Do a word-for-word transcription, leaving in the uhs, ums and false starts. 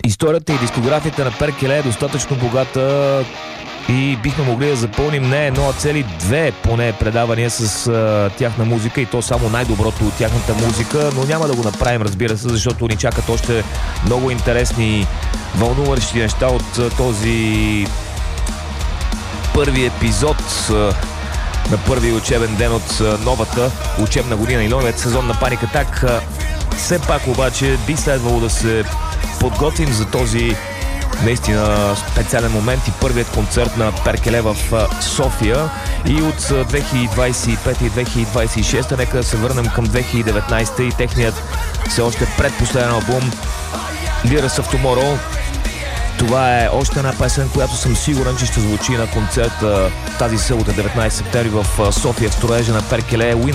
Историята и дискографията на Перкеле е достатъчно богата и бихме могли да запълним не едно, а цели две поне предавания с а, тяхна музика, и то само най-доброто от тяхната музика, но няма да го направим, разбира се, защото ни чакат още много интересни, вълнуващи неща от а, този първи епизод а, на първи учебен ден от а, новата учебна година и новият сезон на Паник Атак. Все пак обаче би следвало да се подготвим за този наистина специален момент и първият концерт на Перкеле в София. И от две хиляди двадесет и пета и две хиляди двадесет и шеста нека да се върнем към две хиляди и деветнадесета и техният все още предпоследен албум Lyrics of Tomorrow. Това е още една песен, която съм сигурен, че ще звучи на концерта тази събота, деветнадесети септември в София в строежа на Перкеле.